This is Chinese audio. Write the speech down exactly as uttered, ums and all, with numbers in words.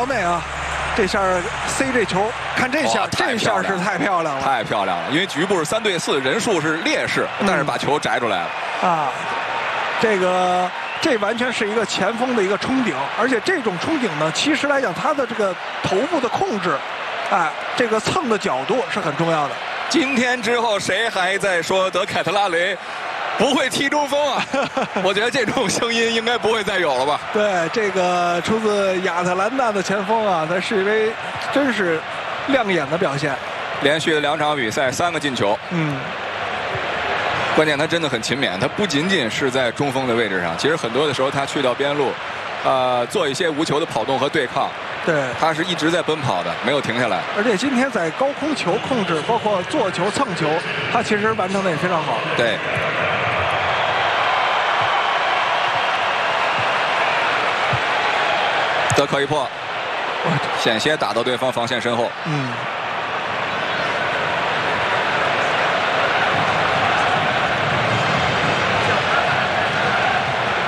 到内啊，这下塞这球，看这下，这下是太漂亮了， 太漂亮了。因为局部是三对四，人数是劣势，但是把球摘出来了。 嗯、啊，这个这完全是一个前锋的一个冲顶，而且这种冲顶呢，其实来讲，他的这个头部的控制，哎，这个蹭的角度是很重要的。 今天之后，谁还在说德凯特拉雷不会踢中锋啊？我觉得这种声音应该不会再有了吧？ 对，这个出自亚特兰大的前锋啊，在世杯真是亮眼的表现， 连续的两场比赛三个进球。 嗯， 关键他真的很勤勉，他不仅仅是在中锋的位置上，其实很多的时候他去到边路，呃，做一些无球的跑动和对抗。 对， 他是一直在奔跑的，没有停下来。 而且今天在高空球控制，包括做球、蹭球，他其实完成的也非常好。 对。德科一破，险些打到对方防线身后。 嗯。